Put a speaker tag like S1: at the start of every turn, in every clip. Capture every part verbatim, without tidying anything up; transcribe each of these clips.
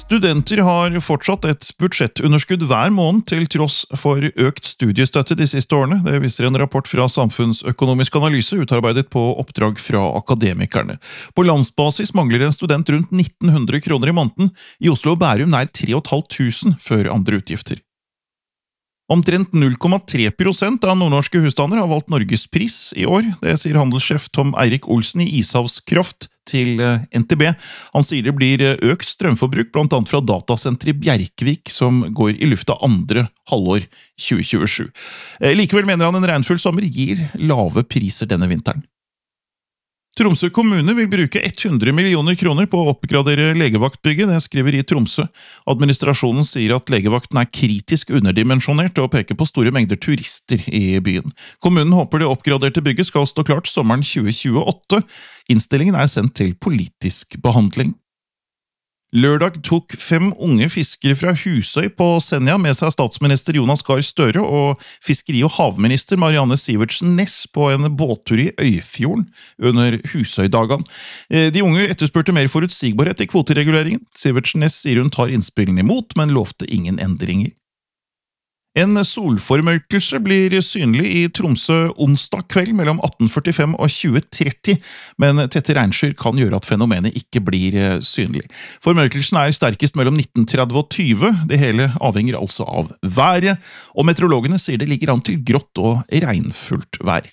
S1: Studenter har fortsatt et budsjettunderskudd hver måned til tross for økt studiestøtte de siste årene. Det viser en rapport fra Samfunnsøkonomisk Analyse utarbeidet på oppdrag fra akademikerne. På landsbasis mangler en student rundt nitten hundre kroner i måneden. I Oslo og Bærum nær tre tusen fem hundre før andre utgifter. Omtrent null komma tre prosent av nordnorske husstander har valgt Norges pris i år. Det sier handelssjef Tom Eirik Olsen i Ishavskraft til N T B. Han sier det blir økt strømforbruk, blant annet fra datasenter i Bjerkvik, som går i lufta andre halvår tjue tjuesju. Likevel mener han en regnfull sommer gir lave priser denne vinteren. Tromsø kommune vil bruke hundre millioner kroner på å oppgradere legevaktbygget, det skriver i Tromsø. Administrasjonen sier at legevakten er kritisk underdimensjonert og peker på store mengder turister i byen. Kommunen håper det oppgraderte bygget skal stå klart sommeren tjue tjueåtte. Innstillingen er sendt til politisk behandling. Lørdag tok fem unge fiskere fra Husøy på Senja med seg statsminister Jonas Gahr Støre og fiskeri- og havminister Marianne Sivertsen Næss på en båttur i Øyfjorden under Husøydagen. De unge etterspurte mer forutsigbarhet i kvotereguleringen. Sivertsen Næss sier hun tar innspillene imot, men lovte ingen endringer. En solformørkelse blir synlig i Tromsø onsdag kveld mellom atten førtifem og tjue tretti, men tette regnskyr kan gjøre at fenomenet ikke blir synlig. Formørkelsen er sterkest mellom nitten tretti og tyve, det hele avhenger altså av været, og meteorologene sier det ligger an til grått og regnfullt vær.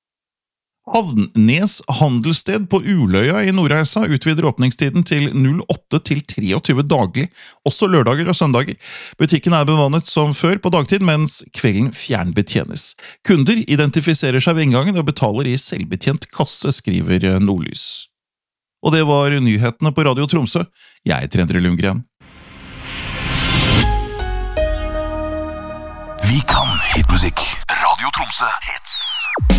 S1: Havnnes handelssted på Uløya i Nordreisa utvider åpningstiden til åtte til treogtyve daglig, også lørdager og søndager. Butikken er bemannet som før på dagtid, mens kvelden fjernbetjenes. Kunder identifiserer seg ved inngangen og betaler i selvbetjent kasse, skriver Nordlys. Og det var nyhetene på Radio Tromsø. Jeg heter Endre Lundgren.
S2: Vi kan hitmusikk. Radio Tromsø hits.